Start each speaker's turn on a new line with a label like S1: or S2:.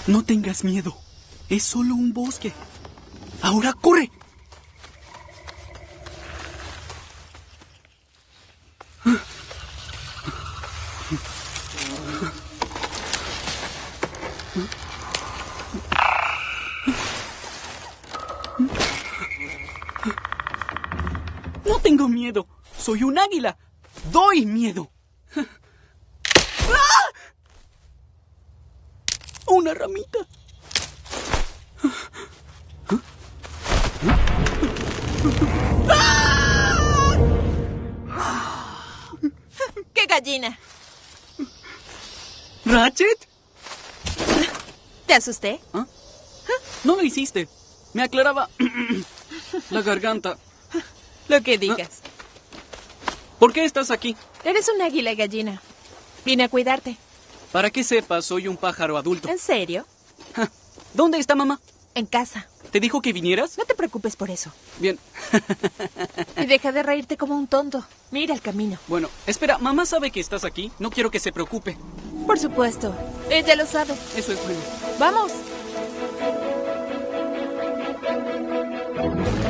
S1: No tengas miedo. Es solo un bosque. Ahora corre. No tengo miedo. Soy un águila. Doy miedo. ¡Ah! Una ramita.
S2: ¡Qué gallina!
S1: ¿Ratchet?
S2: ¿Te asusté?
S1: ¿Ah? No lo hiciste. Me aclaraba la garganta.
S2: Lo que digas.
S1: ¿Por qué estás aquí?
S2: Eres un águila, gallina. Vine a cuidarte.
S1: Para que sepas, soy un pájaro adulto.
S2: ¿En serio?
S1: ¿Dónde está mamá?
S2: En casa.
S1: ¿Te dijo que vinieras?
S2: No te preocupes por eso.
S1: Bien.
S2: Y deja de reírte como un tonto. Mira el camino.
S1: Bueno, espera, mamá sabe que estás aquí. No quiero que se preocupe.
S2: Por supuesto. Ella lo sabe.
S1: Eso es bueno.
S2: ¡Vamos!